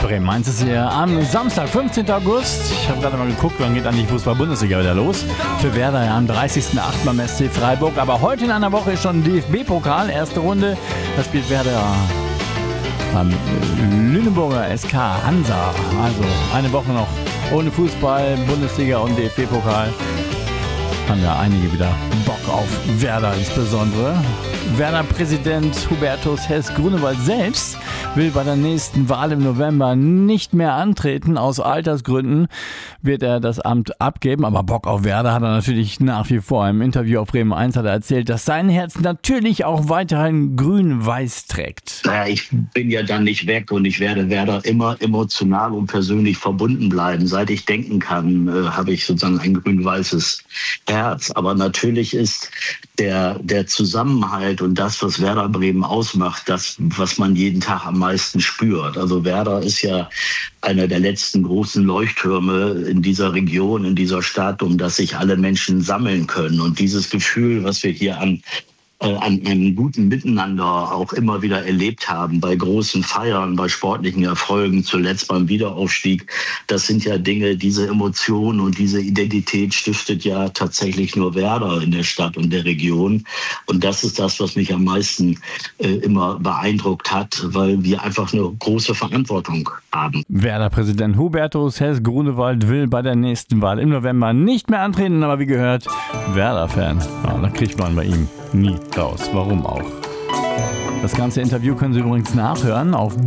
Bremen 1 ist hier am Samstag, 15. August. Ich habe gerade mal geguckt, wann geht eigentlich die Fußball-Bundesliga wieder los. Für Werder ja am 30.08. beim SC Freiburg. Aber heute in einer Woche ist schon DFB-Pokal, erste Runde. Da spielt Werder am Lüneburger SK Hansa. Also eine Woche noch ohne Fußball, Bundesliga und DFB-Pokal. Haben ja einige wieder Bock auf Werder insbesondere. Werder-Präsident Hubertus Hess-Grunewald selbst will bei der nächsten Wahl im November nicht mehr antreten. Aus Altersgründen wird er das Amt abgeben. Aber Bock auf Werder hat er natürlich nach wie vor. Im Interview auf Bremen 1 hat er erzählt, dass sein Herz natürlich auch weiterhin grün-weiß trägt. Naja, ich bin ja dann nicht weg und ich werde Werder immer emotional und persönlich verbunden bleiben. Seit ich denken kann, habe ich sozusagen ein grün-weißes Herz. Aber natürlich ist der Zusammenhalt und das, was Werder Bremen ausmacht, das, was man jeden Tag am meisten spürt. Also Werder ist ja einer der letzten großen Leuchttürme in dieser Region, in dieser Stadt, um das sich alle Menschen sammeln können. Und dieses Gefühl, was wir hier an einem guten Miteinander auch immer wieder erlebt haben, bei großen Feiern, bei sportlichen Erfolgen, zuletzt beim Wiederaufstieg. Das sind ja Dinge, diese Emotionen und diese Identität stiftet ja tatsächlich nur Werder in der Stadt und der Region. Und das ist das, was mich am meisten immer beeindruckt hat, weil wir einfach eine große Verantwortung haben. Werder-Präsident Hubertus Hess-Grunewald will bei der nächsten Wahl im November nicht mehr antreten, aber wie gehört, Werder-Fan. Ja, da kriegt man bei ihm nie raus. Warum auch? Das ganze Interview können Sie übrigens nachhören auf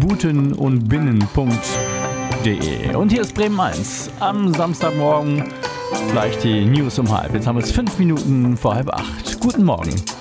butenundbinnen.de. Und hier ist Bremen 1 am Samstagmorgen. Gleich die News um halb. Jetzt haben wir es 5 Minuten vor 7:30. Guten Morgen.